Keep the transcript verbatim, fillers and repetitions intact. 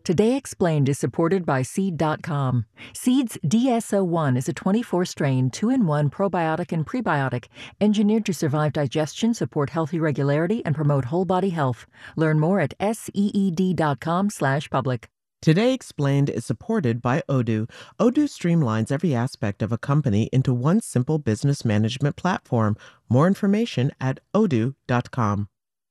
Today Explained is supported by Seed dot com. Seed's D S O one is a twenty-four strain, two in one probiotic and prebiotic, engineered to survive digestion, support healthy regularity, and promote whole body health. Learn more at seed dot com slash public. Today Explained is supported by Odoo. Odoo streamlines every aspect of a company into one simple business management platform. More information at odoo dot com.